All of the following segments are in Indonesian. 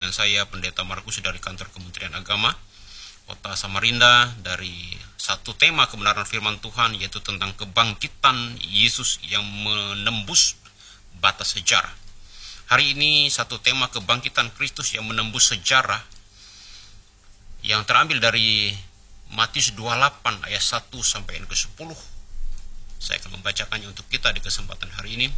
dengan saya Pendeta Markus dari kantor Kementerian Agama Kota Samarinda dari satu tema kebenaran firman Tuhan, yaitu tentang kebangkitan Yesus yang menembus batas sejarah. Hari ini satu tema kebangkitan Kristus yang menembus sejarah yang terambil dari Matius 28 ayat 1 sampai ke 10. Saya akan membacakannya untuk kita di kesempatan hari ini.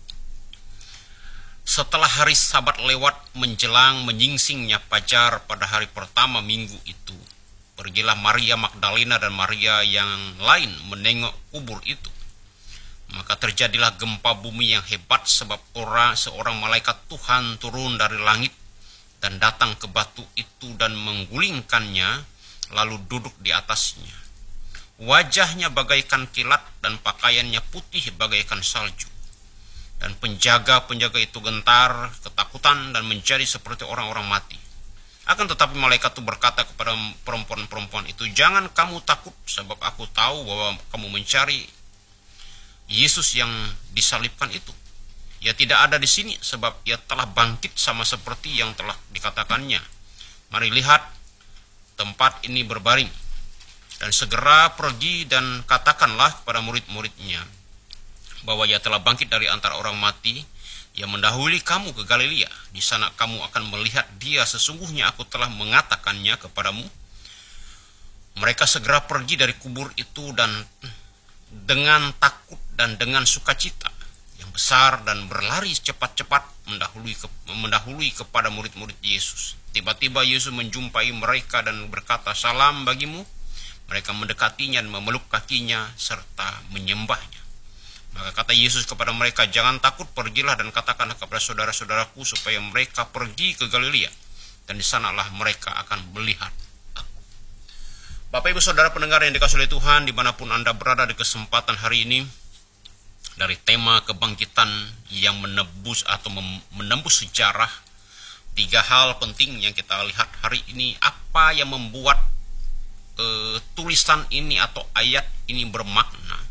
Setelah hari Sabat lewat menjelang menyingsingnya fajar pada hari pertama minggu itu, pergilah Maria Magdalena dan Maria yang lain menengok kubur itu. Maka terjadilah gempa bumi yang hebat sebab seorang malaikat Tuhan turun dari langit dan datang ke batu itu dan menggulingkannya lalu duduk di atasnya. Wajahnya bagaikan kilat dan pakaiannya putih bagaikan salju. Dan penjaga-penjaga itu gentar, ketakutan dan menjadi seperti orang-orang mati. Akan tetapi malaikat itu berkata kepada perempuan-perempuan itu, "Jangan kamu takut, sebab aku tahu bahwa kamu mencari Yesus yang disalibkan itu. Ia tidak ada di sini, sebab ia telah bangkit sama seperti yang telah dikatakannya. Mari lihat, tempat ini berbaring. Dan segera pergi dan katakanlah kepada murid-muridnya bahwa ia telah bangkit dari antara orang mati. Ia mendahului kamu ke Galilea. Di sana kamu akan melihat dia. Sesungguhnya aku telah mengatakannya kepadamu." Mereka segera pergi dari kubur itu dan dengan takut dan dengan sukacita yang besar dan berlari cepat-cepat mendahului kepada murid-murid Yesus. Tiba-tiba Yesus menjumpai mereka dan berkata, "Salam bagimu." Mereka mendekatinya dan memeluk kakinya serta menyembahnya. Maka kata Yesus kepada mereka, "Jangan takut, pergilah dan katakanlah kepada saudara-saudaraku supaya mereka pergi ke Galilea, dan di sanalah mereka akan melihat aku." Bapak Ibu Saudara pendengar yang dikasihi oleh Tuhan, dimanapun Anda berada di kesempatan hari ini, dari tema kebangkitan yang menembus atau menembus sejarah, tiga hal penting yang kita lihat hari ini. Apa yang membuat tulisan ini atau ayat ini bermakna?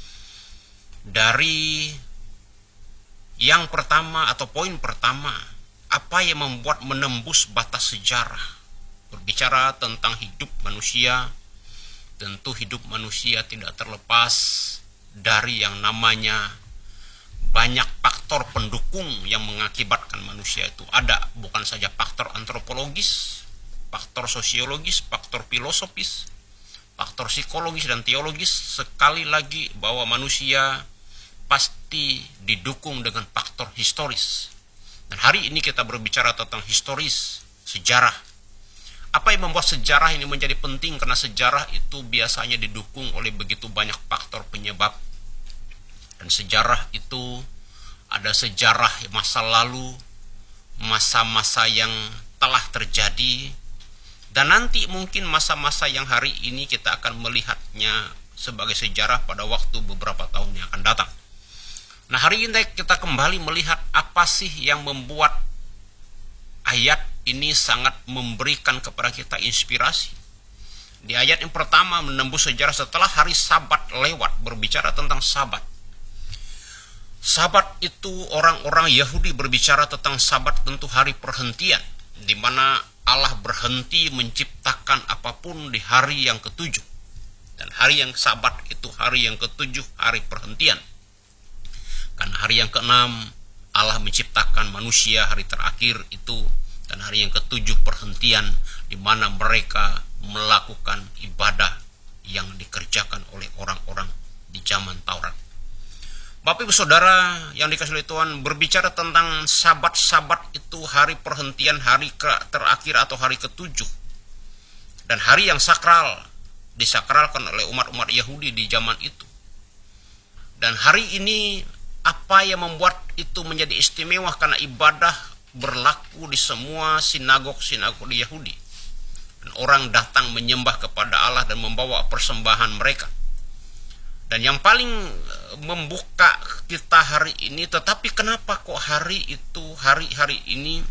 Dari yang pertama atau poin pertama, apa yang membuat menembus batas sejarah? Berbicara tentang hidup manusia, tentu hidup manusia tidak terlepas dari yang namanya banyak faktor pendukung yang mengakibatkan manusia itu ada. Bukan saja faktor antropologis, faktor sosiologis, faktor filosofis, faktor psikologis dan teologis. Sekali lagi bahwa manusia pasti didukung dengan faktor historis. Dan hari ini kita berbicara tentang historis, sejarah. Apa yang membuat sejarah ini menjadi penting? Karena sejarah itu biasanya didukung oleh begitu banyak faktor penyebab. Dan sejarah itu ada sejarah masa lalu, masa-masa yang telah terjadi, dan nanti mungkin masa-masa yang hari ini kita akan melihatnya sebagai sejarah pada waktu beberapa tahun yang akan datang. Nah, hari ini kita kembali melihat apa sih yang membuat ayat ini sangat memberikan kepada kita inspirasi. Di ayat yang pertama, menembus sejarah setelah hari Sabat lewat, berbicara tentang Sabat. Sabat itu orang-orang Yahudi berbicara tentang Sabat, tentu hari perhentian, di mana Allah berhenti menciptakan apapun di hari yang ketujuh. Dan hari yang Sabat itu hari yang ketujuh, hari perhentian. Karena hari yang keenam Allah menciptakan manusia, hari terakhir itu, dan hari yang ketujuh perhentian, di mana mereka melakukan ibadah yang dikerjakan oleh orang-orang di zaman Taurat. Bapak Ibu Saudara yang dikasihi oleh Tuhan, berbicara tentang Sabat-Sabat itu hari perhentian, hari terakhir atau hari ketujuh, dan hari yang sakral, disakralkan oleh umat-umat Yahudi di zaman itu. Dan hari ini apa yang membuat itu menjadi istimewa? Karena ibadah berlaku di semua sinagog-sinagog di Yahudi. Dan orang datang menyembah kepada Allah dan membawa persembahan mereka. Dan yang paling membuka kita hari ini, tetapi kenapa kok hari ini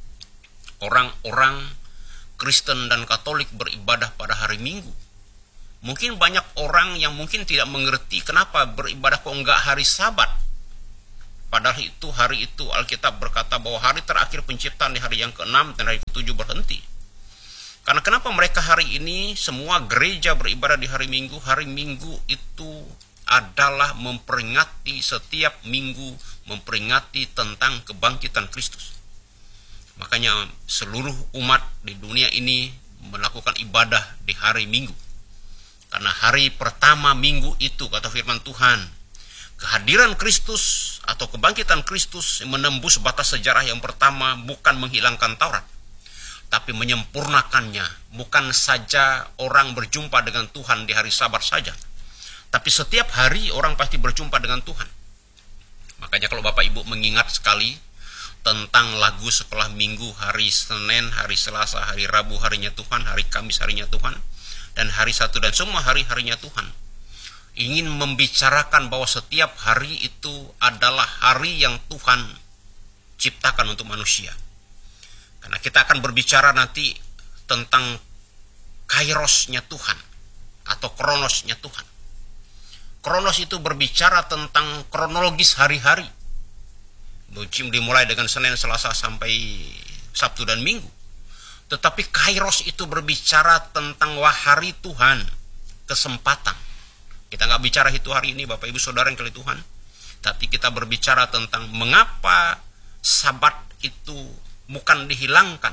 orang-orang Kristen dan Katolik beribadah pada hari Minggu? Mungkin banyak orang yang mungkin tidak mengerti kenapa beribadah kok enggak hari Sabat. Padahal itu hari itu Alkitab berkata bahwa hari terakhir penciptaan di hari yang ke-6 dan hari ke-7 berhenti. Karena kenapa mereka hari ini semua gereja beribadah di hari Minggu? Hari Minggu itu adalah memperingati setiap minggu, memperingati tentang kebangkitan Kristus. Makanya seluruh umat di dunia ini melakukan ibadah di hari Minggu. Karena hari pertama minggu itu, kata firman Tuhan, kehadiran Kristus atau kebangkitan Kristus menembus batas sejarah yang pertama, bukan menghilangkan Taurat, tapi menyempurnakannya. Bukan saja orang berjumpa dengan Tuhan di hari Sabat saja, tapi setiap hari orang pasti berjumpa dengan Tuhan. Makanya kalau Bapak Ibu mengingat sekali tentang lagu sekolah minggu, hari Senin, hari Selasa, hari Rabu harinya Tuhan, hari Kamis harinya Tuhan, dan hari Sabtu dan semua hari-harinya Tuhan, ingin membicarakan bahwa setiap hari itu adalah hari yang Tuhan ciptakan untuk manusia. Karena kita akan berbicara nanti tentang kairosnya Tuhan atau kronosnya Tuhan. Kronos itu berbicara tentang kronologis hari-hari, dimulai dengan Senin, Selasa sampai Sabtu dan Minggu. Tetapi kairos itu berbicara tentang hari Tuhan, kesempatan. Kita nggak bicara itu hari ini, Bapak Ibu Saudara yang kekasih Tuhan, tapi kita berbicara tentang mengapa Sabat itu bukan dihilangkan,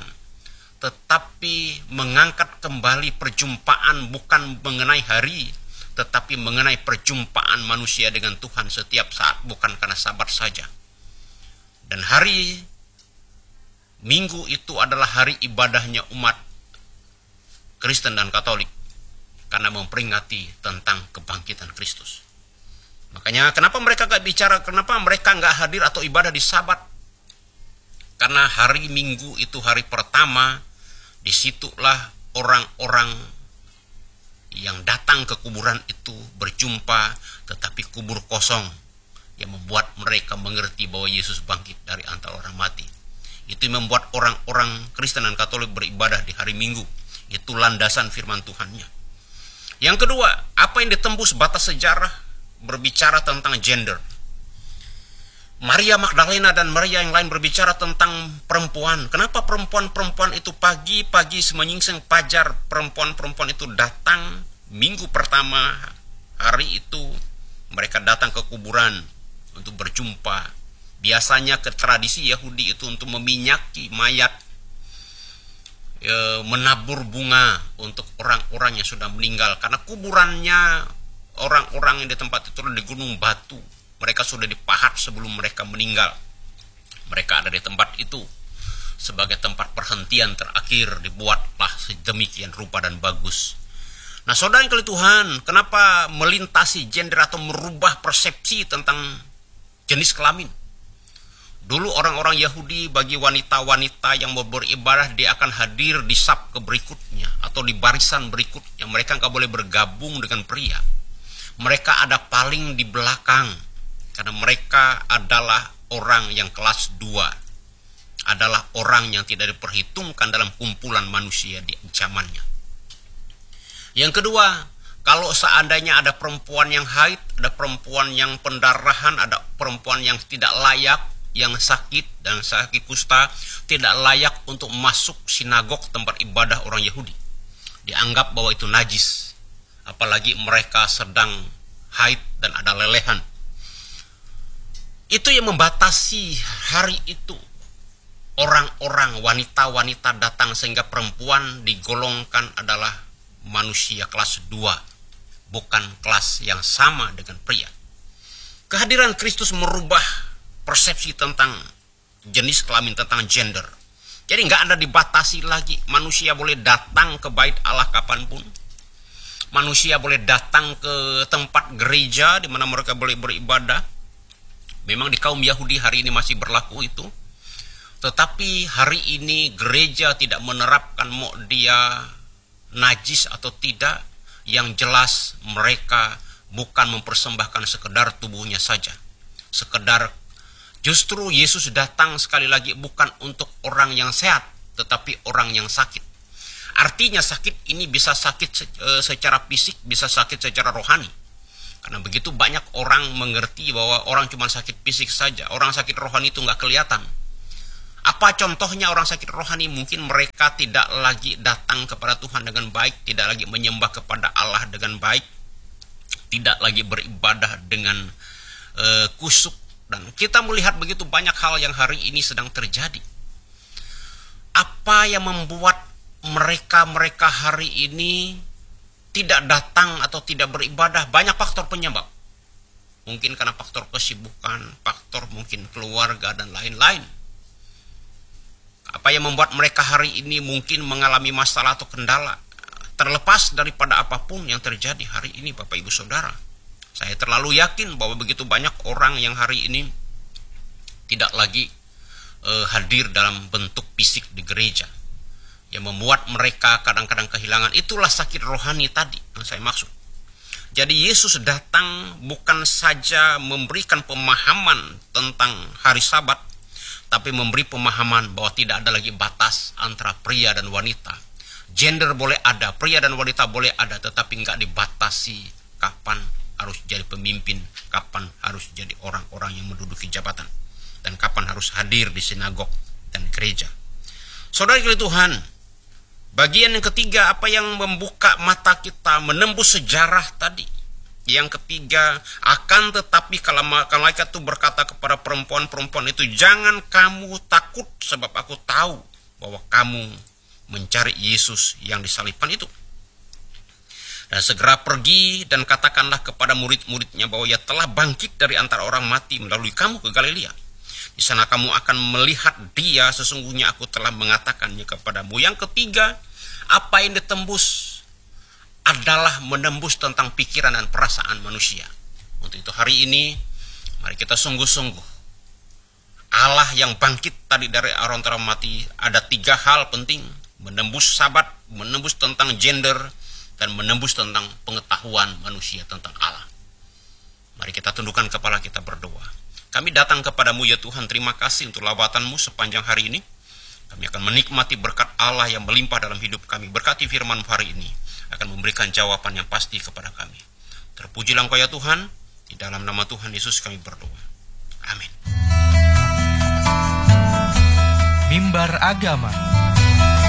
tetapi mengangkat kembali perjumpaan, bukan mengenai hari, tetapi mengenai perjumpaan manusia dengan Tuhan setiap saat, bukan karena Sabat saja. Dan hari Minggu itu adalah hari ibadahnya umat Kristen dan Katolik, karena memperingati tentang kebangkitan Kristus. Makanya kenapa mereka gak bicara, kenapa mereka gak hadir atau ibadah di Sabat? Karena hari Minggu itu hari pertama, disitulah orang-orang yang datang ke kuburan itu berjumpa, tetapi kubur kosong, yang membuat mereka mengerti bahwa Yesus bangkit dari antara orang mati. Itu yang membuat orang-orang Kristen dan Katolik beribadah di hari Minggu. Itu landasan firman Tuhannya. Yang kedua, apa yang ditembus batas sejarah berbicara tentang gender. Maria Magdalena dan Maria yang lain berbicara tentang perempuan. Kenapa perempuan-perempuan itu pagi-pagi menyingsing fajar, perempuan-perempuan itu datang minggu pertama hari itu, mereka datang ke kuburan untuk berjumpa. Biasanya ke tradisi Yahudi itu untuk meminyaki mayat, menabur bunga untuk orang-orang yang sudah meninggal. Karena kuburannya orang-orang yang di tempat itu di gunung batu. Mereka sudah dipahat sebelum mereka meninggal. Mereka ada di tempat itu sebagai tempat perhentian terakhir, dibuatlah sedemikian rupa dan bagus. Nah, saudara yang kekasih Tuhan, kenapa melintasi gender atau merubah persepsi tentang jenis kelamin? Dulu orang-orang Yahudi bagi wanita-wanita yang mau beribadah, dia akan hadir di sabke berikutnya atau di barisan berikutnya. Mereka nggak boleh bergabung dengan pria. Mereka ada paling di belakang karena mereka adalah orang yang kelas 2. Adalah orang yang tidak diperhitungkan dalam kumpulan manusia di zamannya. Yang kedua, kalau seandainya ada perempuan yang haid, ada perempuan yang pendarahan, ada perempuan yang tidak layak, yang sakit dan sakit kusta, tidak layak untuk masuk sinagog tempat ibadah orang Yahudi. Dianggap bahwa itu najis, apalagi mereka sedang haid dan ada lelehan. Itu yang membatasi hari itu. Orang-orang, wanita-wanita datang sehingga perempuan digolongkan adalah manusia kelas 2, bukan kelas yang sama dengan pria. Kehadiran Kristus merubah persepsi tentang jenis kelamin, tentang gender. Jadi nggak ada dibatasi lagi. Manusia boleh datang ke bait Allah kapanpun. Manusia boleh datang ke tempat gereja di mana mereka boleh beribadah. Memang di kaum Yahudi hari ini masih berlaku itu. Tetapi hari ini gereja tidak menerapkan mau dia najis atau tidak. Yang jelas mereka bukan mempersembahkan sekedar tubuhnya saja. Justru Yesus datang sekali lagi bukan untuk orang yang sehat, tetapi orang yang sakit. Artinya sakit ini bisa sakit secara fisik, bisa sakit secara rohani. Karena begitu banyak orang mengerti bahwa orang cuma sakit fisik saja, orang sakit rohani itu nggak kelihatan. Apa contohnya orang sakit rohani? Mungkin mereka tidak lagi datang kepada Tuhan dengan baik, tidak lagi menyembah kepada Allah dengan baik, tidak lagi beribadah dengan kusyuk. Dan kita melihat begitu banyak hal yang hari ini sedang terjadi. Apa yang membuat mereka hari ini tidak datang atau tidak beribadah? Banyak faktor penyebab. Mungkin karena faktor kesibukan, faktor mungkin keluarga dan lain-lain. Apa yang membuat mereka hari ini mungkin mengalami masalah atau kendala? Terlepas daripada apapun yang terjadi hari ini, Bapak Ibu Saudara, saya terlalu yakin bahwa begitu banyak orang yang hari ini tidak lagi hadir dalam bentuk fisik di gereja, yang membuat mereka kadang-kadang kehilangan. Itulah sakit rohani tadi yang saya maksud. Jadi Yesus datang bukan saja memberikan pemahaman tentang hari Sabat, tapi memberi pemahaman bahwa tidak ada lagi batas antara pria dan wanita. Gender boleh ada, pria dan wanita boleh ada, tetapi nggak dibatasi kapan harus jadi pemimpin, kapan harus jadi orang-orang yang menduduki jabatan, dan kapan harus hadir di sinagog dan gereja. Saudara Tuhan, bagian yang ketiga, apa yang membuka mata kita menembus sejarah tadi. Yang ketiga, akan tetapi kalau malaikat itu berkata kepada perempuan-perempuan itu, jangan kamu takut, sebab aku tahu bahwa kamu mencari Yesus yang disalibkan itu. Dan segera pergi dan katakanlah kepada murid-muridnya bahwa ia telah bangkit dari antara orang mati melalui kamu ke Galilea. Di sana kamu akan melihat dia, sesungguhnya aku telah mengatakannya kepadamu. Yang ketiga, apa yang ditembus adalah menembus tentang pikiran dan perasaan manusia. Untuk itu hari ini, mari kita sungguh-sungguh. Allah yang bangkit tadi dari antara orang mati, ada 3 hal penting. Menembus Sabat, menembus tentang gender, dan menembus tentang pengetahuan manusia tentang Allah. Mari kita tundukkan kepala kita berdoa. Kami datang kepadamu ya Tuhan, terima kasih untuk lawatan-Mu sepanjang hari ini. Kami akan menikmati berkat Allah yang melimpah dalam hidup kami. Berkati firman-Mu hari ini, akan memberikan jawaban yang pasti kepada kami. Terpujilah Engkau ya Tuhan, di dalam nama Tuhan Yesus kami berdoa. Amin. Mimbar Agama